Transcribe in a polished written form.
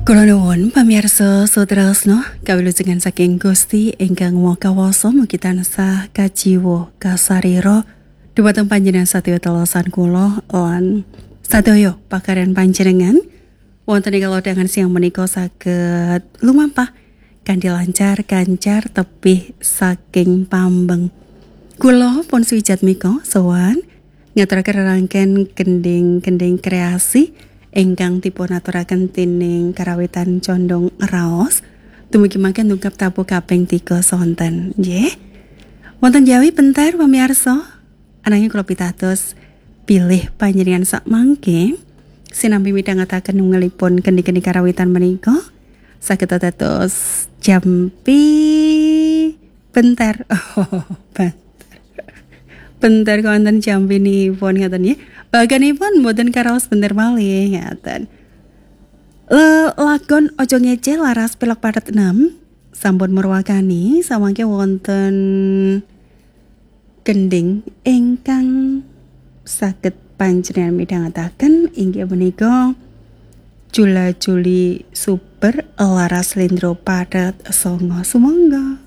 Kula nuwun pamirsa Sutresna kawilujengan saking Gusti ingkang Maha Kawasa mugi tansah kajiwa kasarira dhumateng panjenengan sadaya telosan kula lan sadaya pakaryan panjenengan wonten ing kalodhangan siang menika saged lumampah kanthi lancar kancar tebih saking pambeng. Kula pun swijat mika sowan ngaturaken rangken gending-gending kreasi ingkang dipun aturaken dening karawitan condong raos dumugi mangke nungkap tabu kaping 3 sonten nggih. Wonten jawi bentar pamirsa ananging kula pitados pilih panjenengan sak mangke sinambi midhangetaken nungelipun gending-gending karawitan menika saged dados jampi bentar. Bentar konten jampinipun ngaten nggih. Baganipun mboten karaos bentar malih ngaten. Lakon Ojo Ngece laras pelak padet 6 sampun merwakani samangke wonten gending ingkang saged panjenengan midhangetaken inggih menika Jula Juli Super laras Lindro padet 9 sumangga.